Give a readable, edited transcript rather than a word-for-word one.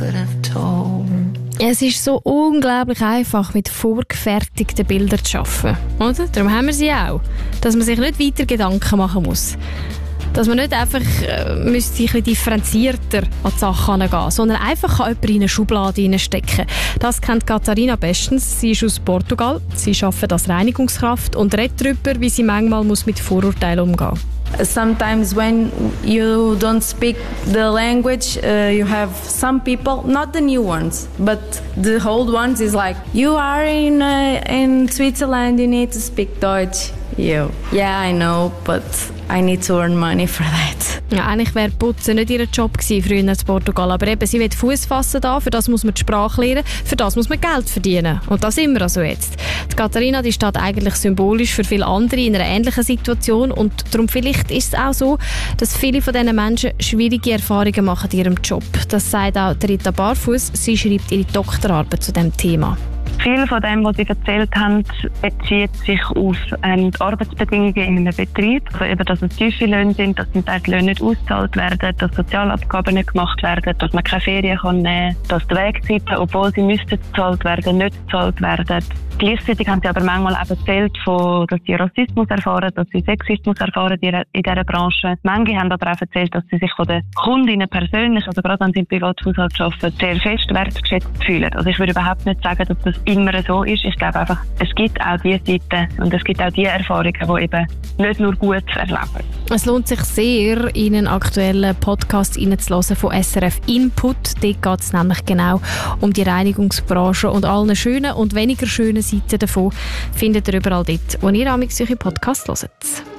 could have told. Es ist so unglaublich einfach, mit vorgefertigten Bildern zu arbeiten. Oder? Darum haben wir sie auch. Dass man sich nicht weiter Gedanken machen muss. Dass man nicht einfach müsste ein bisschen differenzierter an die Sachen herangehen, sondern einfach kann jemand in eine Schublade hineinstecken. Das kennt Katharina bestens. Sie ist aus Portugal. Sie arbeitet als Reinigungskraft und redet darüber, wie sie manchmal mit Vorurteilen umgehen muss. Sometimes when you don't speak the language, you have some people, not the new ones, but the old ones is like, you are in Switzerland, you need to speak Deutsch. Yeah, I know, but I need to earn money for that. Ja, eigentlich wäre Putzen nicht ihr Job gewesen früher in Portugal, aber eben, sie will Fuß fassen da, für das muss man die Sprache lernen, für das muss man Geld verdienen. Und das sind wir also jetzt. Die Katharina, die steht eigentlich symbolisch für viele andere in einer ähnlichen Situation und darum vielleicht ist es auch so, dass viele von diesen Menschen schwierige Erfahrungen machen in ihrem Job. Das sagt auch Rita Barfuss. Sie schreibt ihre Doktorarbeit zu diesem Thema. Viel von dem, was Sie erzählt haben, bezieht sich auf die Arbeitsbedingungen in einem Betrieb. Also eben, dass es tiefe Löhne sind, dass zum Teil die Löhne nicht ausgezahlt werden, dass Sozialabgaben nicht gemacht werden, dass man keine Ferien nehmen kann, dass die Wegzeiten, obwohl sie müssten gezahlt werden, nicht gezahlt werden. Gleichzeitig haben sie aber manchmal auch erzählt, dass sie Rassismus erfahren, dass sie Sexismus erfahren in dieser Branche. Manche haben aber auch erzählt, dass sie sich von den Kundinnen persönlich, also gerade wenn sie im Privathaushalt arbeiten, sehr fest wertgeschätzt fühlen. Also ich würde überhaupt nicht sagen, dass das immer so ist. Ich glaube einfach, es gibt auch diese Seiten und es gibt auch die Erfahrungen, die eben nicht nur gut erleben. Es lohnt sich sehr, in einen aktuellen Podcast reinzuhören von SRF Input. Dort geht es nämlich genau um die Reinigungsbranche und allen schönen und weniger schönen Seiten davon findet ihr überall dort, wo ihr eure Podcasts hört.